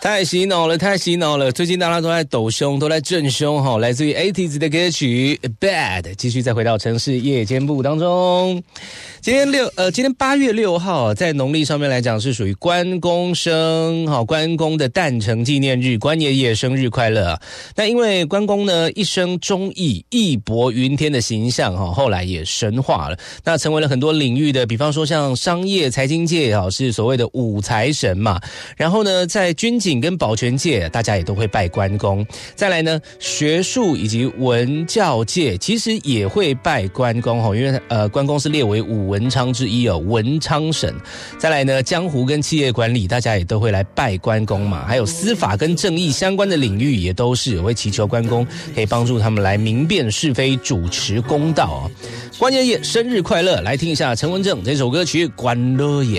太洗脑了，太洗脑了！最近大家都在抖胸，都在震胸哈，来自于 80s 的歌曲 Bad， 继续再回到城市夜间部当中。今天8月6号，在农历上面来讲是属于关公生，关公的诞辰纪念日，关爷爷生日快乐。那因为关公呢一生忠义，义薄云天的形象后来也神化了，那成为了很多领域的，比方说像商业财经界是所谓的武财神嘛，然后呢在军警跟保全界大家也都会拜关公，再来呢学术以及文教界其实也会拜关公，因为关公是列为五文昌之一文昌神。再来呢江湖跟企业管理大家也都会来拜关公嘛，还有司法跟正义相关的领域也都是会祈求关公可以帮助他们来明辨是非，主持公道关爷爷生日快乐！来听一下陈文正这首歌曲《关乐爷》。